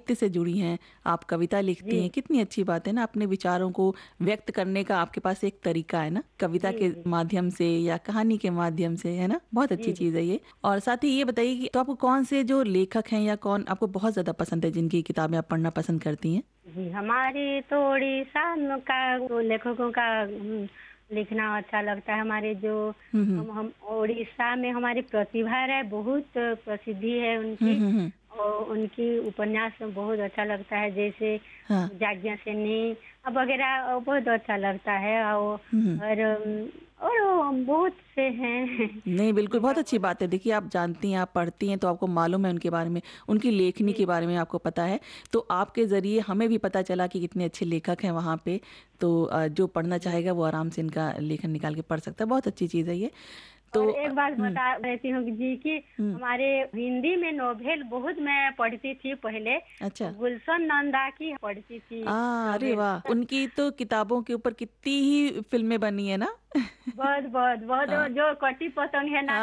साहित्य से जुड़ी हैं, आप कविता लिखती जी, हैं, कितनी अच्छी बात है ना, अपने विचारों को व्यक्त करने का आपके पास एक तरीका है ना, कविता जी, के जी, माध्यम से या कहानी के माध्यम से, है ना? बहुत अच्छी जी, चीज़ है ये। और साथ ही ये बताइए कि तो आपको कौन से जो लेखक हैं या कौन आपको बहुत ज़्यादा पसंद है, जिनकी किताबें आप पढ़ना पसंद करती हैं? जी। हमारी तो उड़ीसा में का वो लेखकों का लिखना अच्छा लगता है। हमारे जो हुँ, हुँ। हम उड़ीसा में हमारी प्रतिभा राय बहुत प्रसिद्धि है हुँ, उनकी। हुँ, हुँ। और उनकी उपन्यास बहुत अच्छा लगता है, जैसे हाँ। याज्ञसेनी वगैरह बहुत अच्छा लगता है। हुँ, हुँ। और बहुत से हैं नहीं, बिल्कुल, जिनका बहुत अच्छी बहुत बात है। अच्छा। देखिए, आप जानती हैं, आप पढ़ती हैं, तो आपको मालूम है उनके बारे में, उनकी लेखनी जी, के बारे में आपको पता है। तो आपके ज़रिए हमें भी पता चला कि कितने अच्छे लेखक हैं वहाँ पे। तो जो पढ़ना जी। चाहेगा, वो आराम से इनका लेखन निकाल के पढ़ सकता है। बहुत अच्छी चीज़ है ये। और तो एक बात हुँ, बता देती हूँ जी कि हुँ। हमारे हिंदी में नोवेल बहुत मैं पढ़ती थी पहले। अच्छा। गुलशन नंदा की पढ़ती थी अरे नोवेल। वाह! उनकी तो किताबों के ऊपर कितनी ही फ़िल्में बनी है ना? बहुत बहुत बहुत हाँ। जो कटी पतंग है ना।